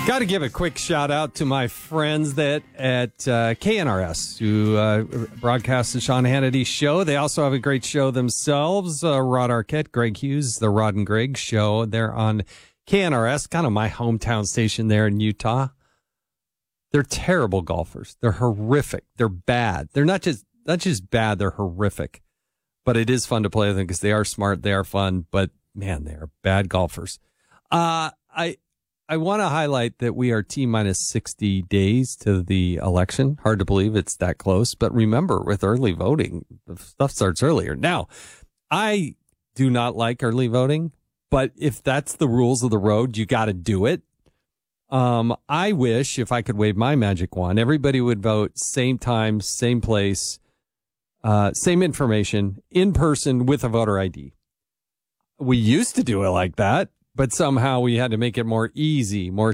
Got to give a quick shout out to my friends that at KNRS who broadcast the Sean Hannity show. They also have a great show themselves. Rod Arquette, Greg Hughes, the Rod and Greg show. They're on KNRS, kind of my hometown station there in Utah. They're terrible golfers. They're horrific. They're bad. They're not just bad. They're horrific. But it is fun to play with them because they are smart. They are fun. But man, they are bad golfers. I want to highlight that we are T-minus 60 days to the election. Hard to believe it's that close. But remember, with early voting, the stuff starts earlier. Now, I do not like early voting, but if that's the rules of the road, you got to do it. I wish if I could wave my magic wand, everybody would vote same time, same place, same information, in person with a voter ID. We used to do it like that. But somehow we had to make it more easy, more